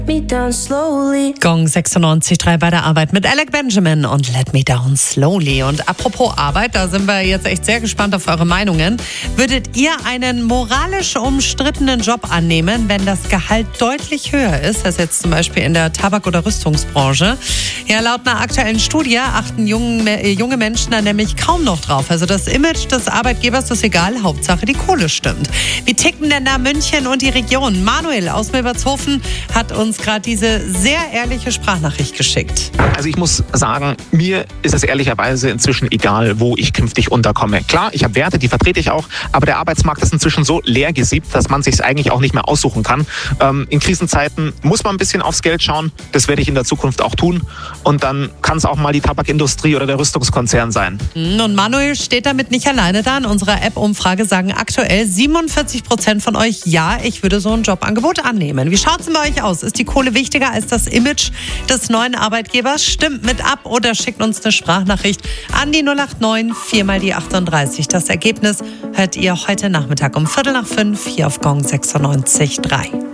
Gong 96.3 bei der Arbeit mit Alec Benjamin und Let Me Down Slowly. Und apropos Arbeit, da sind wir jetzt echt sehr gespannt auf eure Meinungen. Würdet ihr einen moralisch umstrittenen Job annehmen, wenn das Gehalt deutlich höher ist, als jetzt zum Beispiel in der Tabak- oder Rüstungsbranche? Ja, laut einer aktuellen Studie achten junge Menschen da nämlich kaum noch drauf. Also das Image des Arbeitgebers ist egal, Hauptsache die Kohle stimmt. Wie ticken denn da München und die Region? Manuel aus Milbertshofen hat uns gerade diese sehr ehrliche Sprachnachricht geschickt. Also ich muss sagen, mir ist es ehrlicherweise inzwischen egal, wo ich künftig unterkomme. Klar, ich habe Werte, die vertrete ich auch, aber der Arbeitsmarkt ist inzwischen so leer gesiebt, dass man sich eigentlich auch nicht mehr aussuchen kann. In Krisenzeiten muss man ein bisschen aufs Geld schauen, das werde ich in der Zukunft auch tun. Und dann kann es auch mal die Tabakindustrie oder der Rüstungskonzern sein. Und Manuel steht damit nicht alleine da. In unserer App-Umfrage sagen aktuell 47% von euch, ja, ich würde so ein Jobangebot annehmen. Wie schaut es denn bei euch aus? Ist die Kohle wichtiger als das Image des neuen Arbeitgebers? Stimmt mit ab oder schickt uns eine Sprachnachricht an die 089 4 mal die 38. Das Ergebnis hört ihr heute Nachmittag um 4:45 hier auf Gong 96.3.